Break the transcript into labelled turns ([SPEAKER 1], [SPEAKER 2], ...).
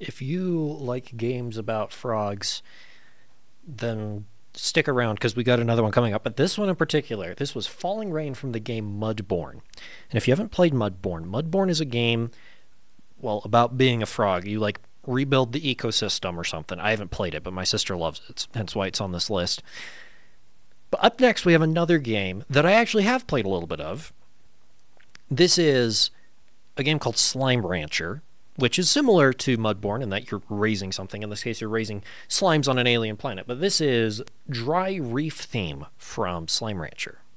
[SPEAKER 1] If you like games about frogs, then stick around because we got another one coming up. But this one in particular, this was Falling Rain from the game Mudborn. And if you haven't played Mudborn, Mudborn is a game, well, about being a frog. You like rebuild the ecosystem or something. I haven't played it, but my sister loves it. Hence why it's on this list. But up next, we have another game that I actually have played a little bit of. This is a game called Slime Rancher, which is similar to Mudborn in that you're raising something. In this case, you're raising slimes on an alien planet. But this is Dry Reef Theme from Slime Rancher.